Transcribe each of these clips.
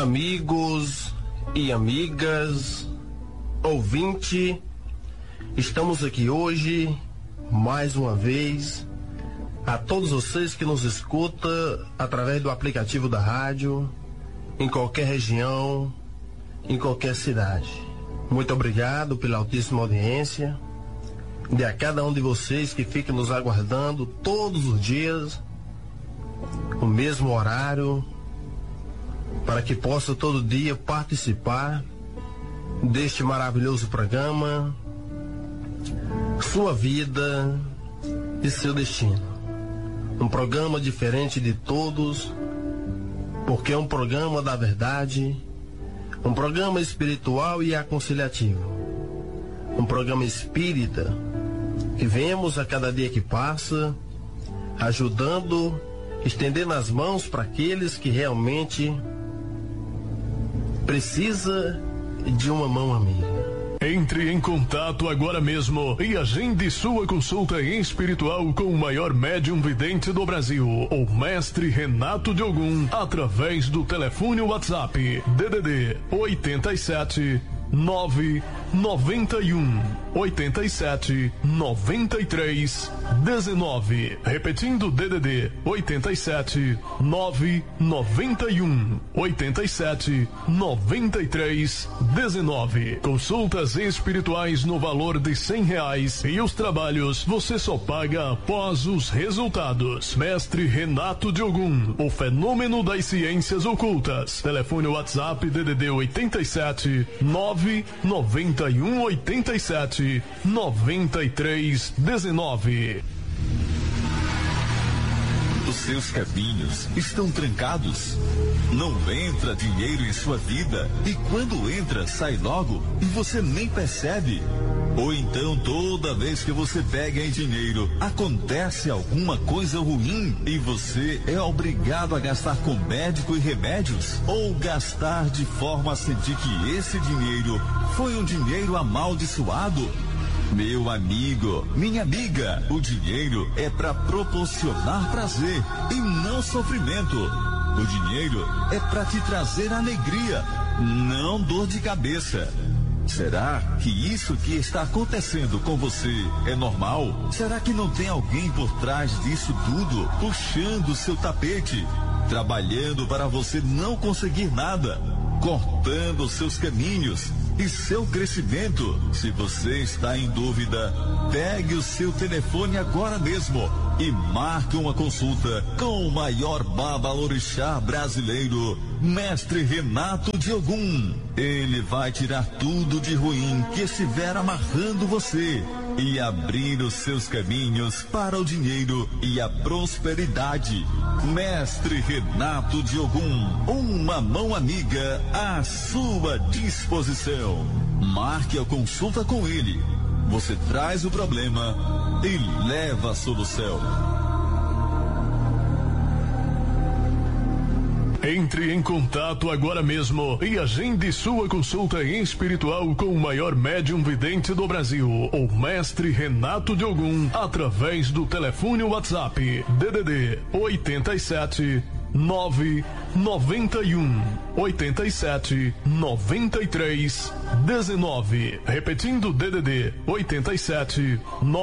Amigos e amigas, ouvinte, estamos aqui hoje, mais uma vez, a todos vocês que nos escutam através do aplicativo da rádio, em qualquer região, em qualquer cidade. Muito obrigado pela altíssima audiência, de a cada um de vocês que fica nos aguardando todos os dias, o mesmo horário, para que possa todo dia participar deste maravilhoso programa, Sua Vida e Seu Destino. Um programa diferente de todos, porque é um programa da verdade, um programa espiritual e aconselhativo, um programa espírita que vemos a cada dia que passa, ajudando, estendendo as mãos para aqueles que realmente precisa de uma mão amiga. Entre em contato agora mesmo e agende sua consulta espiritual com o maior médium vidente do Brasil, o mestre Renato de Ogum, através do telefone WhatsApp DDD 87 991 87 93 19. Repetindo, DDD 87 991 87 93 19. Consultas espirituais no valor de R$100 e os trabalhos você só paga após os resultados. Mestre Renato de Ogum, o fenômeno das ciências ocultas. Telefone WhatsApp DDD 87 991 87 93 19. Os seus caminhos estão trancados. Não entra dinheiro em sua vida e quando entra, sai logo e você nem percebe. Ou então toda vez que você pega em dinheiro, acontece alguma coisa ruim e você é obrigado a gastar com médico e remédios ou gastar de forma a sentir que esse dinheiro foi um dinheiro amaldiçoado. Meu amigo, minha amiga, o dinheiro é para proporcionar prazer e não sofrimento. O dinheiro é para te trazer alegria, não dor de cabeça. Será que isso que está acontecendo com você é normal? Será que não tem alguém por trás disso tudo, puxando o seu tapete, trabalhando para você não conseguir nada, cortando os seus caminhos e seu crescimento? Se você está em dúvida, pegue o seu telefone agora mesmo e marque uma consulta com o maior babalorixá brasileiro, mestre Renato de Ogum. Ele vai tirar tudo de ruim que estiver amarrando você e abrir os seus caminhos para o dinheiro e a prosperidade. Mestre Renato de Ogum, uma mão amiga à sua disposição. Marque a consulta com ele. Você traz o problema e leva a solução. Entre em contato agora mesmo e agende sua consulta espiritual com o maior médium vidente do Brasil, o mestre Renato de Ogum, através do telefone WhatsApp DDD 87 991 87 93 19. Repetindo, DDD 87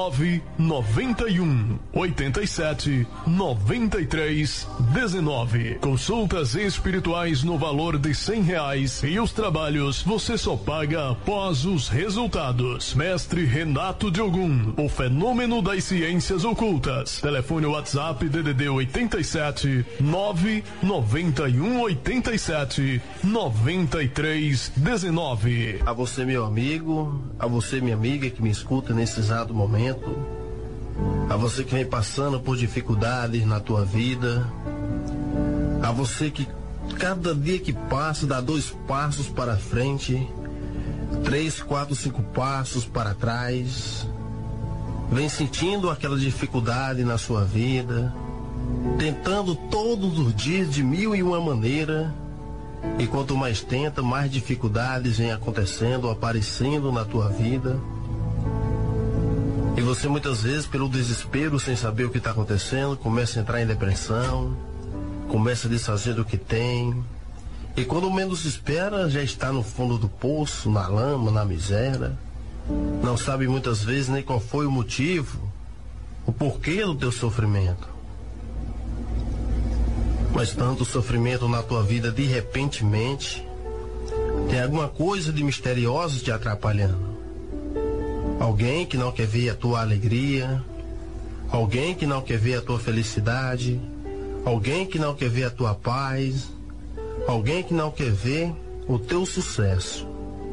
991 87 93 19. Consultas espirituais no valor de R$100 e os trabalhos você só paga após os resultados. Mestre Renato de Ogum, o fenômeno das ciências ocultas. Telefone WhatsApp DDD 87 991 87 93 19. A você, meu amigo, a você, minha amiga, que me escuta nesse exato momento, a você que vem passando por dificuldades na tua vida, a você que cada dia que passa dá 2 passos para frente, 3, 4, 5 passos para trás, vem sentindo aquela dificuldade na sua vida, tentando todos os dias de 1001 maneira, e quanto mais tenta, mais dificuldades vêm acontecendo, aparecendo na tua vida. E você muitas vezes, pelo desespero, sem saber o que está acontecendo, começa a entrar em depressão, começa a desfazer do que tem, E quando menos espera, já está no fundo do poço, na lama, na miséria. Não sabe muitas vezes nem qual foi o motivo, o porquê do teu sofrimento. Mas tanto sofrimento na tua vida de repentemente, tem alguma coisa de misteriosa te atrapalhando. Alguém que não quer ver a tua alegria, alguém que não quer ver a tua felicidade, alguém que não quer ver a tua paz, alguém que não quer ver o teu sucesso.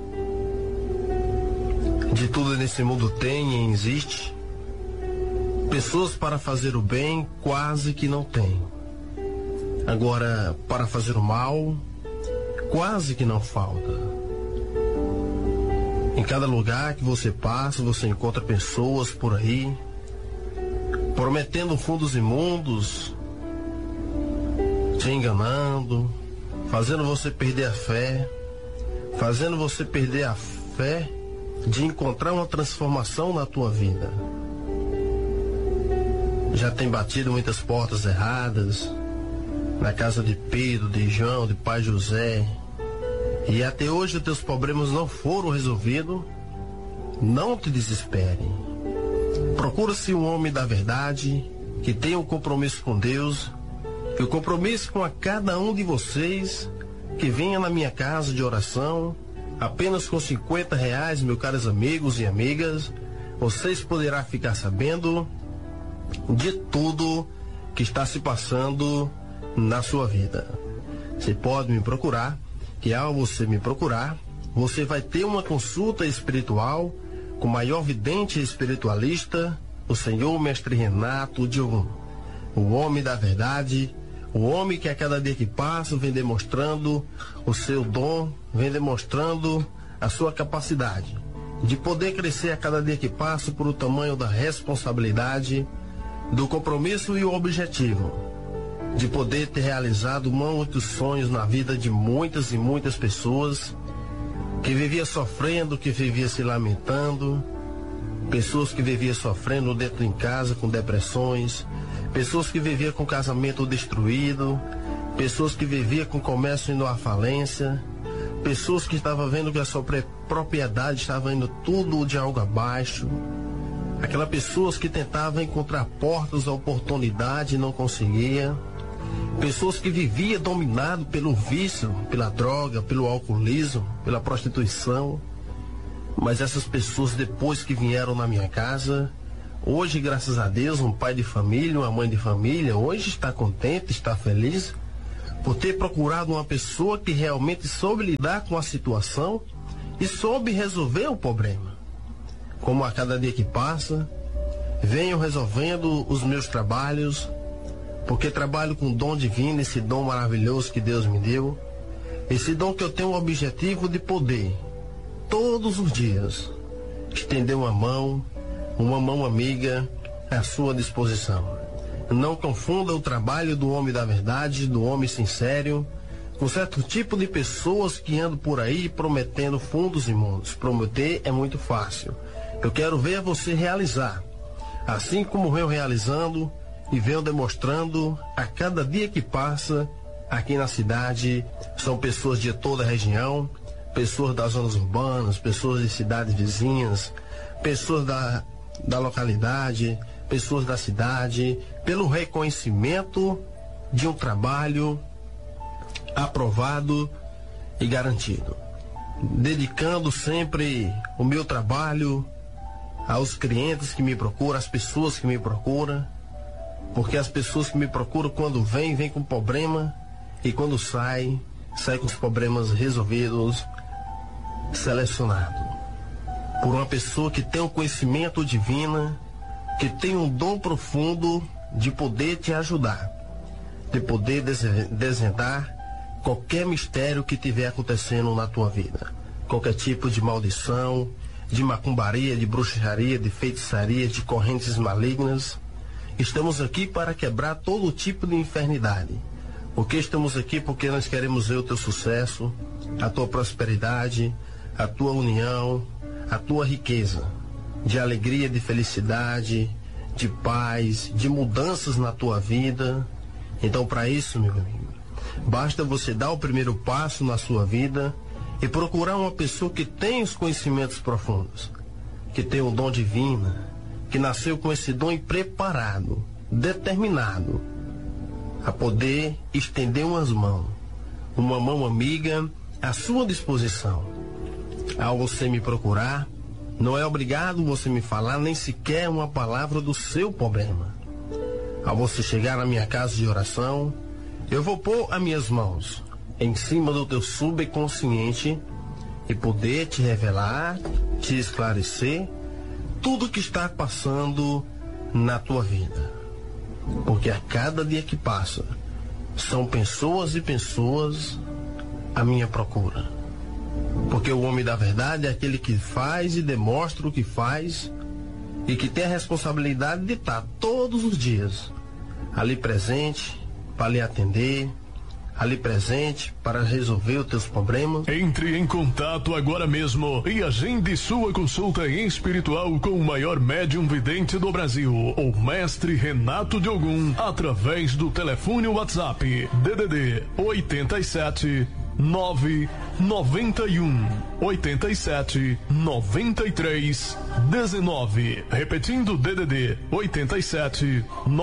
De tudo nesse mundo tem e existe. Pessoas para fazer o bem quase que não tem. Agora, para fazer o mal, quase que não falta. Em cada lugar que você passa, você encontra pessoas por aí, prometendo fundos imundos, te enganando, fazendo você perder a fé, de encontrar uma transformação na tua vida. Já tem batido muitas portas erradas, na casa de Pedro, de João, de Pai José, e até hoje os teus problemas não foram resolvidos. Não te desespere. Procura-se um homem da verdade, que tenha um compromisso com Deus, e o compromisso com a cada um de vocês que venha na minha casa de oração, apenas com R$50, meus caros amigos e amigas, vocês poderão ficar sabendo de tudo que está se passando na sua vida. Você pode me procurar, que ao você me procurar, você vai ter uma consulta espiritual com o maior vidente espiritualista, o Senhor Mestre Renato de Ogum, o homem da verdade, o homem que a cada dia que passa vem demonstrando o seu dom, vem demonstrando a sua capacidade de poder crescer a cada dia que passa por o tamanho da responsabilidade, do compromisso e o objetivo de poder ter realizado muitos sonhos na vida de muitas e muitas pessoas que vivia sofrendo, que vivia se lamentando, pessoas que viviam sofrendo dentro de casa com depressões, pessoas que viviam com casamento destruído, pessoas que viviam com comércio indo à falência, pessoas que estavam vendo que a sua propriedade estava indo tudo de algo abaixo, aquelas pessoas que tentavam encontrar portas à oportunidade e não conseguia, pessoas que viviam dominado pelo vício, pela droga, pelo alcoolismo, pela prostituição. Mas essas pessoas, depois que vieram na minha casa, hoje, graças a Deus, um pai de família, uma mãe de família, hoje está contente, está feliz por ter procurado uma pessoa que realmente soube lidar com a situação e soube resolver o problema. Como a cada dia que passa, venho resolvendo os meus trabalhos, porque trabalho com o dom divino, esse dom maravilhoso que Deus me deu, esse dom que eu tenho o objetivo de poder, todos os dias, estender uma mão amiga à sua disposição. Não confunda o trabalho do homem da verdade, do homem sincero, com certo tipo de pessoas que andam por aí prometendo fundos imundos. Prometer é muito fácil. Eu quero ver você realizar, assim como venho realizando e venho demonstrando a cada dia que passa aqui na cidade. São pessoas de toda a região, pessoas das zonas urbanas, pessoas de cidades vizinhas, pessoas da localidade, pessoas da cidade, pelo reconhecimento de um trabalho aprovado e garantido. Dedicando sempre o meu trabalho aos clientes que me procuram, às pessoas que me procuram, porque as pessoas que me procuram, quando vem com problema, e quando sai com os problemas resolvidos, selecionado por uma pessoa que tem um conhecimento divino, que tem um dom profundo de poder te ajudar, de poder desvendar qualquer mistério que estiver acontecendo na tua vida, qualquer tipo de maldição, de macumbaria, de bruxaria, de feitiçaria, de correntes malignas. Estamos aqui para quebrar todo tipo de enfermidade. Porque estamos aqui porque nós queremos ver o teu sucesso, a tua prosperidade, a tua união, a tua riqueza, de alegria, de felicidade, de paz, de mudanças na tua vida. Então, para isso, meu amigo, Basta você dar o primeiro passo na sua vida e procurar uma pessoa que tem os conhecimentos profundos, que tem o dom divino, que nasceu com esse dom e preparado, determinado a poder estender uma mão amiga à sua disposição. Ao você me procurar, não é obrigado você me falar nem sequer uma palavra do seu problema. Ao você chegar na minha casa de oração, eu vou pôr as minhas mãos em cima do teu subconsciente e poder te revelar, te esclarecer tudo que está passando na tua vida. Porque a cada dia que passa, são pessoas e pessoas à minha procura. Porque o homem da verdade é aquele que faz e demonstra o que faz e que tem a responsabilidade de estar todos os dias ali presente para lhe atender, ali presente para resolver os teus problemas. Entre em contato agora mesmo e agende sua consulta espiritual com o maior médium vidente do Brasil, o Mestre Renato de Ogum, através do telefone WhatsApp DDD 87 991 87 93 19. Repetindo, DDD 87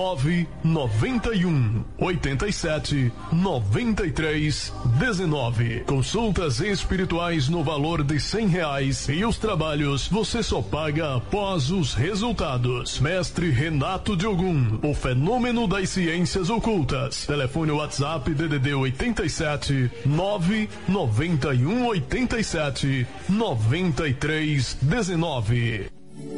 991 87 93 19. Consultas espirituais no valor de R$100 e os trabalhos você só paga após os resultados. Mestre Renato de Ogum, o fenômeno das ciências ocultas. Telefone WhatsApp DDD 87 991 87 93 19.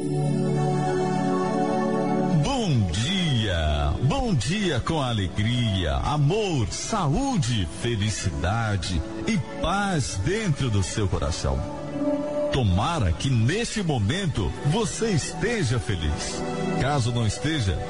Bom dia com alegria, amor, saúde, felicidade e paz dentro do seu coração. Tomara que neste momento você esteja feliz. Caso não esteja,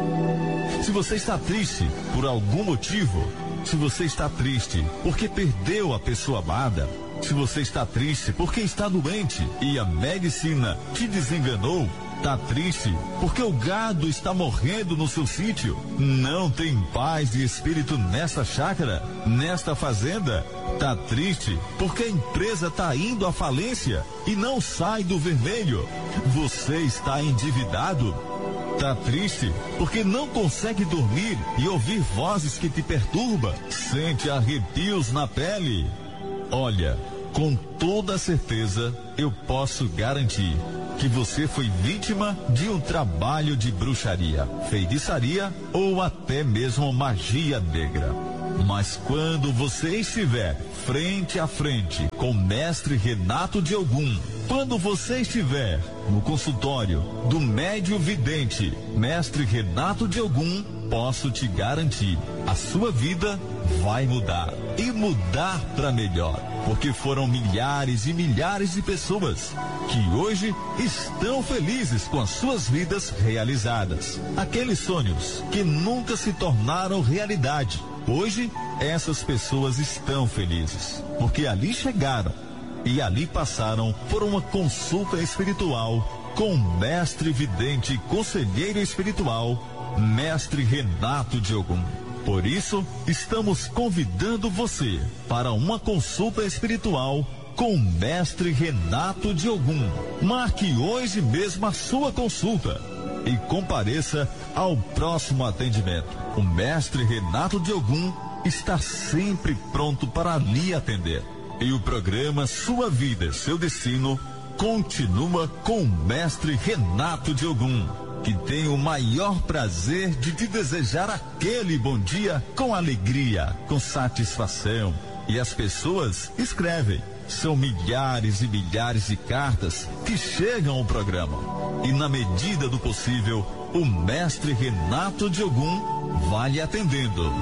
se você está triste por algum motivo, se você está triste porque perdeu a pessoa amada, se você está triste porque está doente e a medicina te desenganou, tá triste porque o gado está morrendo no seu sítio, não tem paz de espírito nessa chácara, nesta fazenda, tá triste porque a empresa tá indo à falência e não sai do vermelho, você está endividado, tá triste porque não consegue dormir e ouvir vozes que te perturbam, sente arrepios na pele. Olha, com toda certeza eu posso garantir que você foi vítima de um trabalho de bruxaria, feitiçaria ou até mesmo magia negra. Mas quando você estiver frente a frente com o Mestre Renato de Ogum, quando você estiver no consultório do médium vidente Mestre Renato de Ogum, posso te garantir, a sua vida vai mudar e mudar para melhor, porque foram milhares e milhares de pessoas que hoje estão felizes com as suas vidas realizadas. Aqueles sonhos que nunca se tornaram realidade, hoje essas pessoas estão felizes, porque ali chegaram e ali passaram por uma consulta espiritual com o mestre vidente e conselheiro espiritual, Mestre Renato de Ogum. Por isso, estamos convidando você para uma consulta espiritual com o Mestre Renato de Ogum. Marque hoje mesmo a sua consulta e compareça ao próximo atendimento. O Mestre Renato de Ogum está sempre pronto para lhe atender. E o programa Sua Vida, Seu Destino continua com o Mestre Renato de Ogum, que tem o maior prazer de te desejar aquele bom dia com alegria, com satisfação. E as pessoas escrevem. São milhares e milhares de cartas que chegam ao programa. E na medida do possível, o Mestre Renato de Ogum vai lhe atendendo.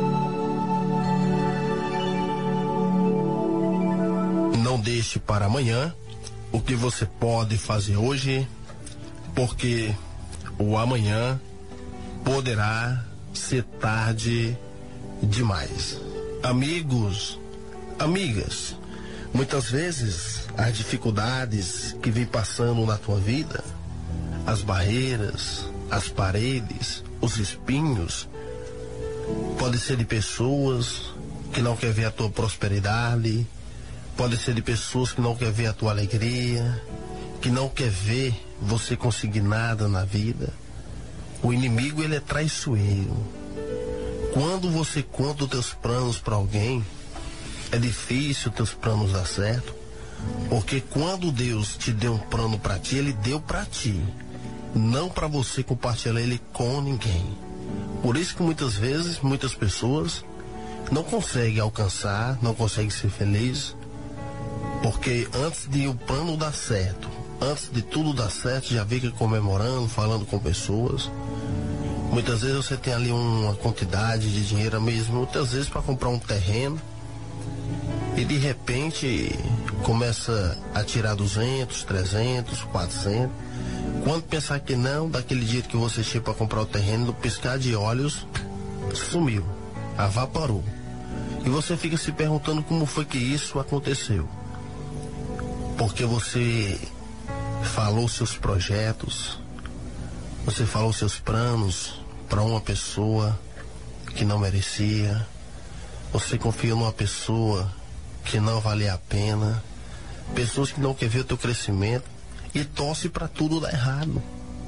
Não deixe para amanhã o que você pode fazer hoje, porque o amanhã poderá ser tarde demais. Amigos, amigas, muitas vezes as dificuldades que vem passando na tua vida, as barreiras, as paredes, os espinhos, podem ser de pessoas que não quer ver a tua prosperidade, pode ser de pessoas que não quer ver a tua alegria, que não quer ver você conseguir nada na vida. O inimigo, ele é traiçoeiro. Quando você conta os teus planos para alguém, é difícil os teus planos dar certo, porque quando Deus te deu um plano para ti, ele deu para ti, não para você compartilhar ele com ninguém. Por isso que muitas vezes, muitas pessoas não conseguem alcançar, não conseguem ser felizes, porque antes de o plano dar certo, antes de tudo dar certo, já fica comemorando, falando com pessoas. Muitas vezes você tem ali uma quantidade de dinheiro mesmo, muitas vezes para comprar um terreno, e de repente começa a tirar 200, 300, 400. Quando pensar que não, daquele dia que você chega para comprar o terreno, no piscar de olhos, sumiu, evaporou. E você fica se perguntando como foi que isso aconteceu. Porque você falou seus projetos, você falou seus planos para uma pessoa que não merecia, você confiou numa pessoa que não valia a pena, pessoas que não querem ver o teu crescimento e torce para tudo dar errado.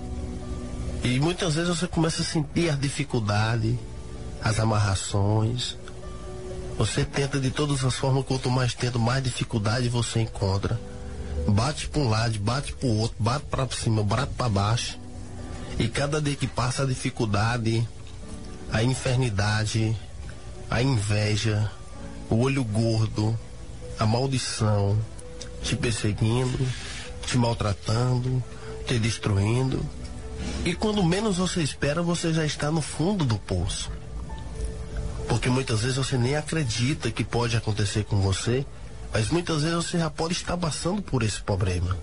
E muitas vezes você começa a sentir a dificuldade, as amarrações. Você tenta de todas as formas, quanto mais tenta, mais dificuldade você encontra. Bate para um lado, bate para o outro, bate para cima, bate para baixo. E cada dia que passa a dificuldade, a infernidade, a inveja, o olho gordo, a maldição, te perseguindo, te maltratando, te destruindo. E quando menos você espera, você já está no fundo do poço. Porque muitas vezes você nem acredita que pode acontecer com você, mas muitas vezes você já pode estar passando por esse problema.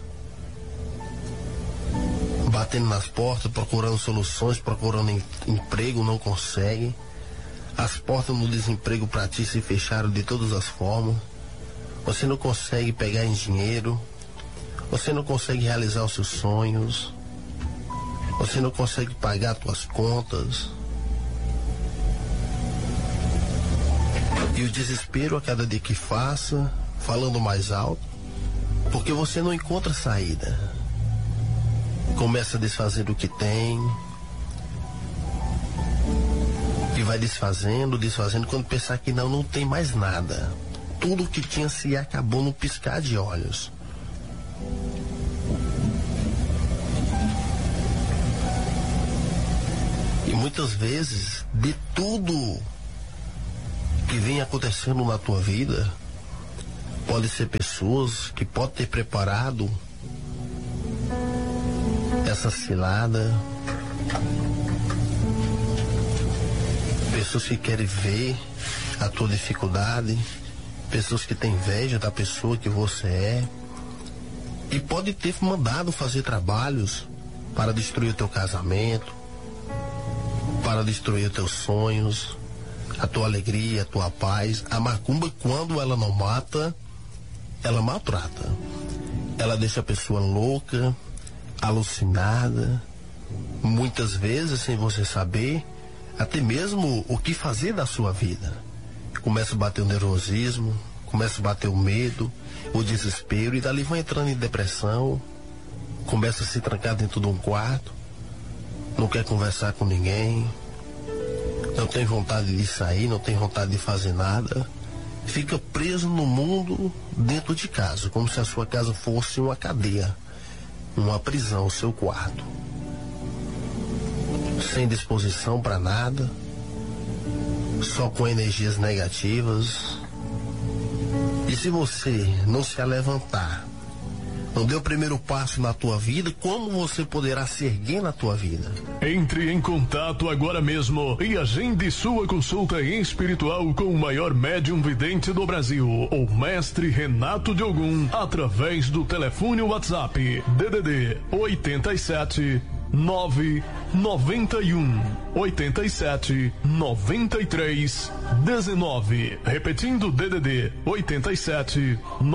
Batendo nas portas, procurando soluções, procurando emprego, não consegue. As portas do desemprego para ti se fecharam de todas as formas. Você não consegue pegar em dinheiro. Você não consegue realizar os seus sonhos. Você não consegue pagar as tuas contas. E o desespero a cada dia que faça, falando mais alto, porque você não encontra saída. Começa a desfazer o que tem, e vai desfazendo, quando pensar que não tem mais nada. Tudo que tinha se acabou no piscar de olhos. E muitas vezes, de tudo que vem acontecendo na tua vida, pode ser pessoas que podem ter preparado essa cilada, pessoas que querem ver a tua dificuldade, pessoas que têm inveja da pessoa que você é, e pode ter mandado fazer trabalhos para destruir o teu casamento, para destruir os teus sonhos, a tua alegria, a tua paz. A macumba, quando ela não mata, ela maltrata. Ela deixa a pessoa louca, alucinada, muitas vezes sem você saber até mesmo o que fazer da sua vida. Começa a bater o nervosismo, começa a bater o medo, o desespero, e dali vai entrando em depressão, começa a se trancar dentro de um quarto, não quer conversar com ninguém, não tem vontade de sair, não tem vontade de fazer nada, fica preso no mundo dentro de casa, como se a sua casa fosse uma cadeia, uma prisão, o seu quarto, sem disposição para nada, só com energias negativas. E se você não se levantar, não deu o primeiro passo na tua vida, como você poderá se erguer na tua vida? Entre em contato agora mesmo e agende sua consulta espiritual com o maior médium vidente do Brasil, o Mestre Renato de Ogum, através do telefone WhatsApp DDD 87 9 91 87 93 19. Repetindo, DDD 87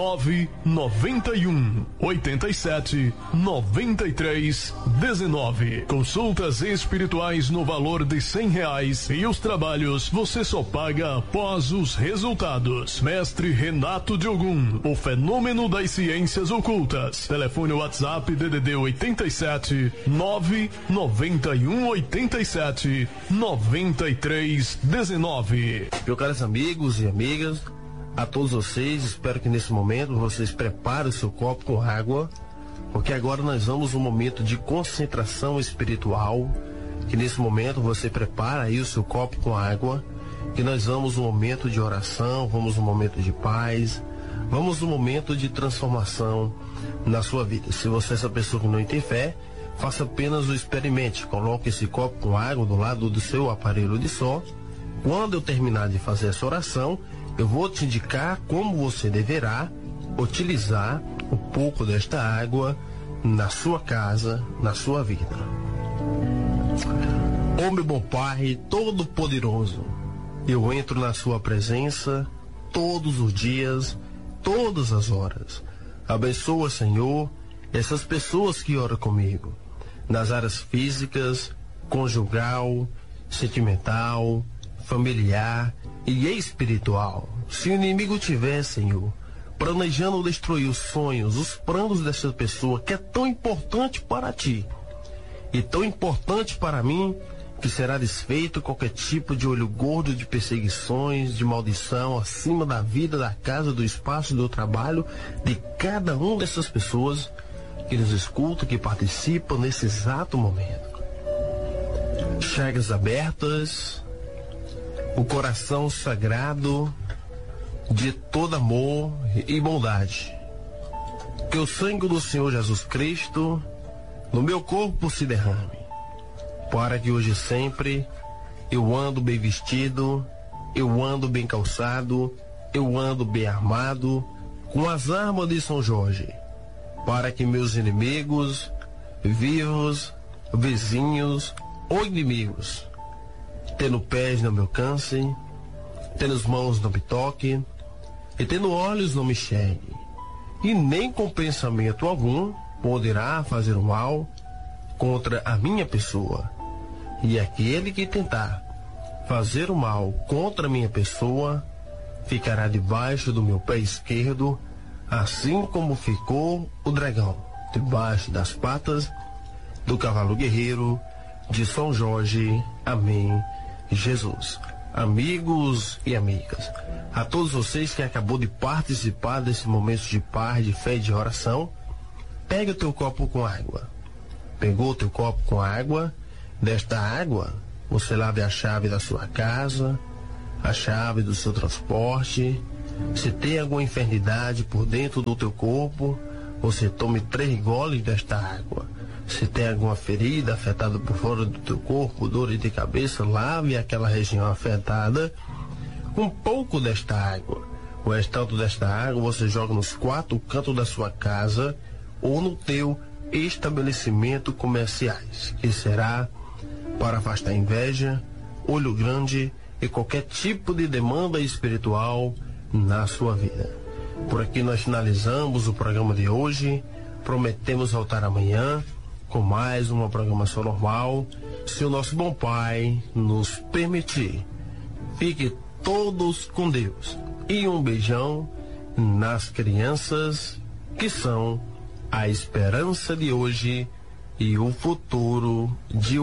991 87 93 19. Consultas espirituais no valor de R$100 e os trabalhos você só paga após os resultados. Mestre Renato de Ogum, o fenômeno das ciências ocultas. Telefone WhatsApp DDD 87 991 87 93 19. Meus caros amigos e amigas, a todos vocês, espero que nesse momento vocês preparem o seu copo com água, porque agora nós vamos um momento de concentração espiritual, que nesse momento você prepara aí o seu copo com água, que nós vamos um momento de oração, vamos um momento de paz, vamos um momento de transformação na sua vida. Se você é essa pessoa que não tem fé, faça apenas o experimente, coloque esse copo com água do lado do seu aparelho de som. Quando eu terminar de fazer essa oração, eu vou te indicar como você deverá utilizar um pouco desta água na sua casa, na sua vida. Ó meu bom Pai Todo-Poderoso, eu entro na sua presença todos os dias, todas as horas. Abençoa, Senhor, essas pessoas que oram comigo, nas áreas físicas, conjugal, sentimental, familiar e espiritual. Se o inimigo tiver, Senhor, planejando destruir os sonhos, os planos dessa pessoa que é tão importante para ti e tão importante para mim, que será desfeito qualquer tipo de olho gordo de perseguições, de maldição acima da vida, da casa, do espaço, do trabalho de cada uma dessas pessoas que nos escutam, que participam nesse exato momento. Chagas abertas, o coração sagrado de todo amor e bondade. Que o sangue do Senhor Jesus Cristo no meu corpo se derrame, para que hoje e sempre eu ando bem vestido, eu ando bem calçado, eu ando bem armado, com as armas de São Jorge, para que meus inimigos, vivos, vizinhos ou inimigos, tendo pés não me alcance, tendo mãos não me toque, e tendo olhos não me enxergue, e nem com pensamento algum poderá fazer o mal contra a minha pessoa. E aquele que tentar fazer o mal contra a minha pessoa ficará debaixo do meu pé esquerdo, assim como ficou o dragão debaixo das patas do cavalo guerreiro de São Jorge. Amém, Jesus. Amigos e amigas, a todos vocês que acabou de participar desse momento de paz, de fé e de oração, pegue o teu copo com água. Pegou o teu copo com água? Desta água, você lave a chave da sua casa, a chave do seu transporte. Se tem alguma enfermidade por dentro do teu corpo, você tome 3 goles desta água. Se tem alguma ferida afetada por fora do teu corpo, dor de cabeça, lave aquela região afetada com um pouco desta água. O restante desta água você joga nos 4 cantos da sua casa ou no teu estabelecimento comerciais, que será para afastar inveja, olho grande e qualquer tipo de demanda espiritual na sua vida. Por aqui nós finalizamos o programa de hoje. Prometemos voltar amanhã com mais uma programação normal, se o nosso bom Pai nos permitir. Fique todos com Deus e um beijão nas crianças que são a esperança de hoje e o futuro de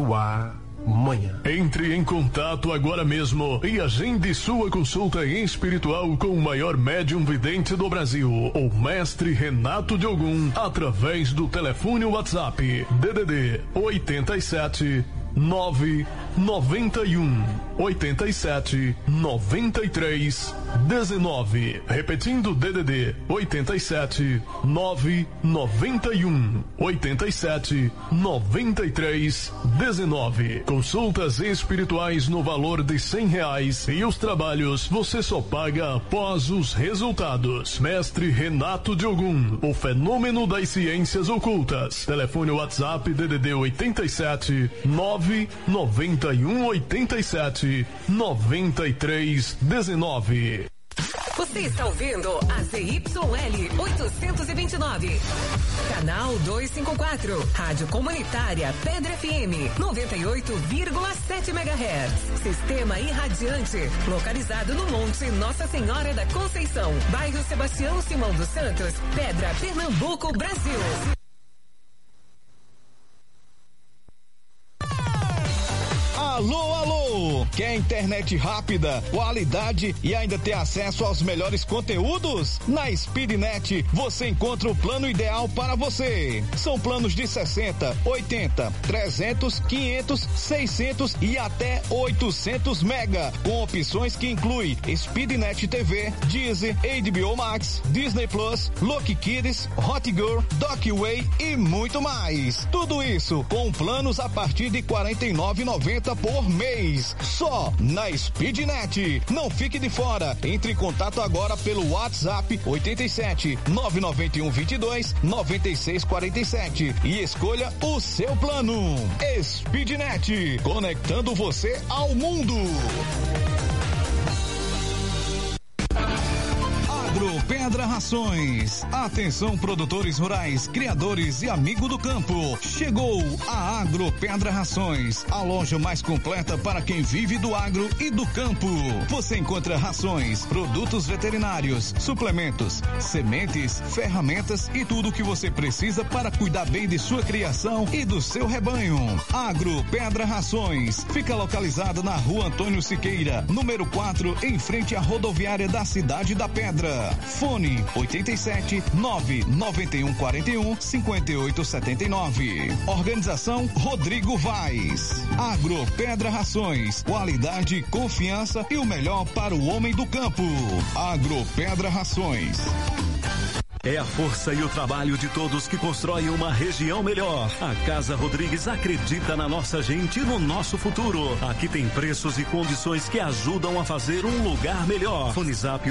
amanhã. Entre em contato agora mesmo e agende sua consulta espiritual com o maior médium vidente do Brasil, o Mestre Renato de Ogum, através do telefone WhatsApp DDD 87 991 87 93 19. Repetindo, DDD 87 991 87 93 19. Consultas espirituais no valor de R$100 e os trabalhos você só paga após os resultados. Mestre Renato de Ogum, o fenômeno das ciências ocultas. Telefone WhatsApp DDD 87 991 87 93 19. Você está ouvindo a ZYL 829, canal 254, Rádio Comunitária Pedra FM, 98,7 MHz. Sistema irradiante, localizado no Monte Nossa Senhora da Conceição, bairro Sebastião Simão dos Santos, Pedra, Pernambuco, Brasil. Alô, alô! Quer internet rápida, qualidade e ainda ter acesso aos melhores conteúdos? Na Speednet você encontra o plano ideal para você. São planos de 60, 80, 300, 500, 600 e até 800 mega, com opções que incluem Speednet TV, Deezer, HBO Max, Disney Plus, Loki Kids, Hot Girl, Docway e muito mais. Tudo isso com planos a partir de R$ 49,90 por mês, só na Speednet. Não fique de fora. Entre em contato agora pelo WhatsApp 87 991 22 96 47 e escolha o seu plano. Speednet, conectando você ao mundo. Pedra Rações. Atenção, produtores rurais, criadores e amigo do campo. Chegou a Agro Pedra Rações, a loja mais completa para quem vive do agro e do campo. Você encontra rações, produtos veterinários, suplementos, sementes, ferramentas e tudo o que você precisa para cuidar bem de sua criação e do seu rebanho. Agro Pedra Rações fica localizada na Rua Antônio Siqueira, número 4, em frente à rodoviária da Cidade da Pedra. Fone 87 991 41 58 79. Organização Rodrigo Vaz. Agro Pedra Rações, qualidade, confiança e o melhor para o homem do campo. Agro Pedra Rações. É a força e o trabalho de todos que constroem uma região melhor. A Casa Rodrigues acredita na nossa gente e no nosso futuro. Aqui tem preços e condições que ajudam a fazer um lugar melhor. Fone Zap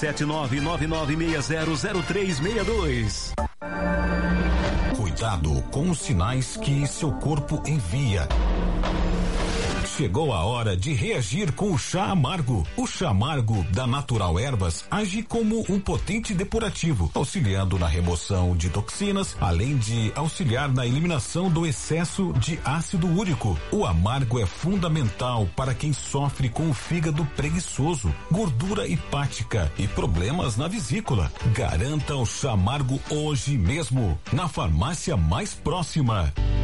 87999600362. Cuidado com os sinais que seu corpo envia. Chegou a hora de reagir com o chá amargo. O chá amargo da Natural Ervas age como um potente depurativo, auxiliando na remoção de toxinas, além de auxiliar na eliminação do excesso de ácido úrico. O amargo é fundamental para quem sofre com o fígado preguiçoso, gordura hepática e problemas na vesícula. Garanta o chá amargo hoje mesmo, na farmácia mais próxima.